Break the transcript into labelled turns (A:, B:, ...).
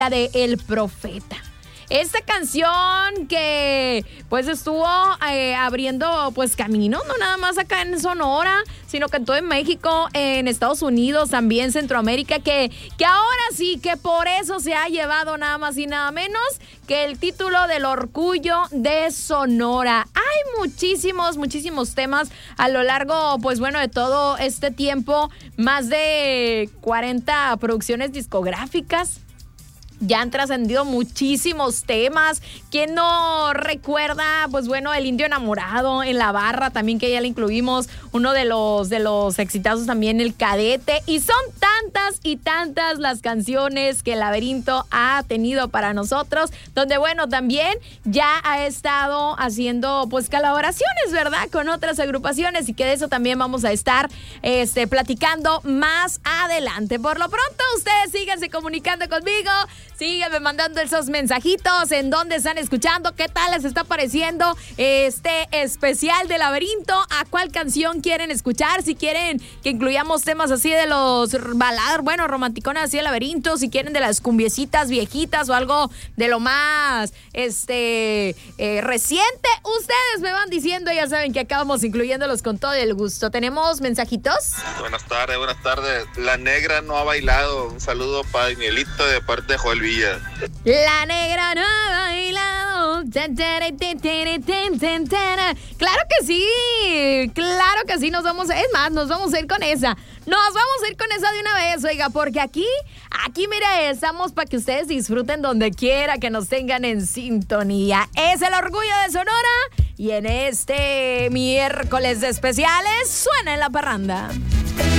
A: de El Profeta. Esta canción que pues estuvo abriendo pues camino, no nada más acá en Sonora, sino que en todo en México, en Estados Unidos, también Centroamérica, que ahora sí, que por eso se ha llevado nada más y nada menos que el título del Orgullo de Sonora. Hay muchísimos temas a lo largo, pues bueno, de todo este tiempo, más de 40 producciones discográficas. Ya han trascendido muchísimos temas. ¿Quién no recuerda? Pues bueno, El Indio Enamorado, En la Barra, también que ya le incluimos. Uno de los exitazos también, El Cadete. Y son tantas y tantas las canciones que El Laberinto ha tenido para nosotros. Donde bueno, también ya ha estado haciendo pues colaboraciones, ¿verdad? Con otras agrupaciones. Y que de eso también vamos a estar platicando más adelante. Por lo pronto, ustedes síganse comunicando conmigo. Síganme mandando esos mensajitos en dónde están escuchando, qué tal les está pareciendo este especial de Laberinto, a cuál canción quieren escuchar, si quieren que incluyamos temas así de los baladas, bueno, romanticones así de Laberinto, si quieren de las cumbiecitas viejitas o algo de lo más reciente, ustedes me van diciendo, ya saben que acabamos incluyéndolos con todo el gusto. ¿Tenemos mensajitos?
B: Buenas tardes. La Negra no ha bailado. Un saludo para Danielito de parte de Joel Villa.
A: La Negra no ha bailado. Claro que sí, nos vamos a ir con esa. Nos vamos a ir con esa de una vez, oiga, porque aquí, mira, estamos para que ustedes disfruten donde quiera que nos tengan en sintonía. Es el Orgullo de Sonora y en este miércoles de especiales suena en la parranda.